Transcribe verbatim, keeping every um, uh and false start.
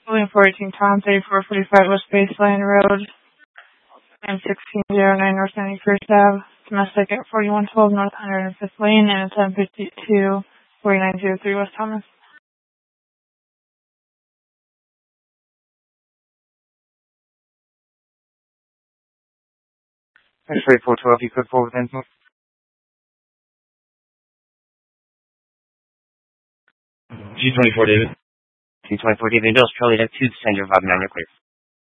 William fourteen Tom, thirty-four forty-five West Baseline Road, and sixteen oh nine North ninety-first Avenue. Domestic at forty-one twelve North one hundred fifth Lane and ten fifty-two forty-nine oh three West Thomas. X-ray four twelve, you could forward info. G twenty-four, David. G twenty-four, David, Industrial Charlie, two, send your vibe nine, you're clear.